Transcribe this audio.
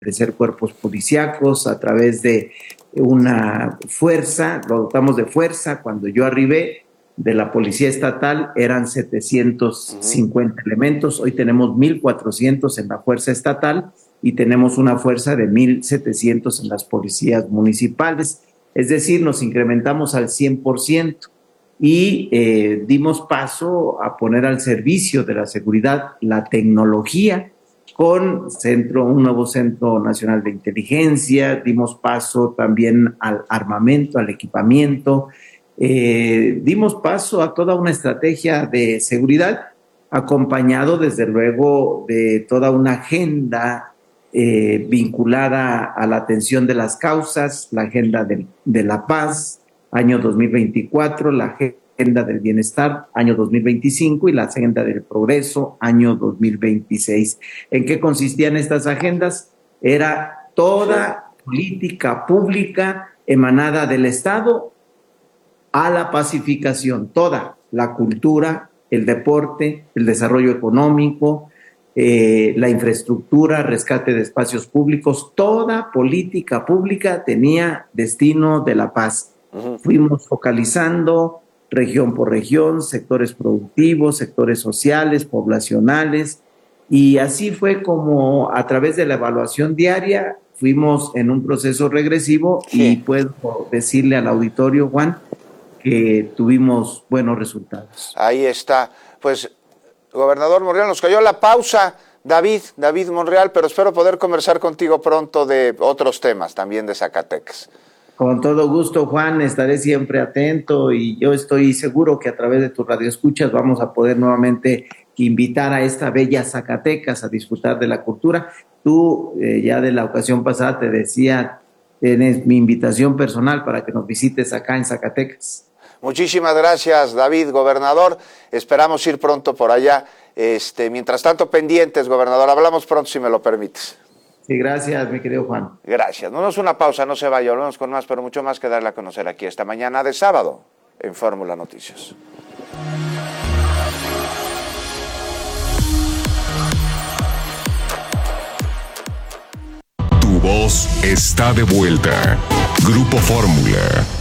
ser cuerpos policíacos, a través de una fuerza, lo dotamos de fuerza. Cuando yo arribé de la Policía Estatal eran 750 elementos, hoy tenemos 1,400 en la Fuerza Estatal y tenemos una fuerza de 1,700 en las policías municipales, es decir, nos incrementamos al 100% y dimos paso a poner al servicio de la seguridad la tecnología con un nuevo Centro Nacional de Inteligencia, dimos paso también al armamento, al equipamiento, dimos paso a toda una estrategia de seguridad, acompañado desde luego de toda una agenda vinculada a la atención de las causas, la agenda de la paz, año 2024, la agenda del bienestar, año 2025, y la agenda del progreso, año 2026. ¿En qué consistían estas agendas? Era toda política pública emanada del Estado a la pacificación, toda la cultura, el deporte, el desarrollo económico, la infraestructura, rescate de espacios públicos, toda política pública tenía destino de la paz. Fuimos focalizando región por región, sectores productivos, sectores sociales, poblacionales, y así fue como a través de la evaluación diaria fuimos en un proceso regresivo. Y puedo decirle al auditorio, Juan, que tuvimos buenos resultados. Ahí está. Pues, gobernador Monreal, nos cayó la pausa, David Monreal, pero espero poder conversar contigo pronto de otros temas, también de Zacatecas. Con todo gusto, Juan, estaré siempre atento y yo estoy seguro que a través de tu radioescuchas vamos a poder nuevamente invitar a esta bella Zacatecas a disfrutar de la cultura. Tú, ya de la ocasión pasada te decía, tienes mi invitación personal para que nos visites acá en Zacatecas. Muchísimas gracias, David, gobernador. Esperamos ir pronto por allá. Mientras tanto, pendientes, gobernador. Hablamos pronto, si me lo permites. Sí, gracias, mi querido Juan. Gracias. Nos damos una pausa, no se vaya. Volvemos con más, pero mucho más que darle a conocer aquí esta mañana de sábado en Fórmula Noticias. Tu voz está de vuelta. Grupo Fórmula.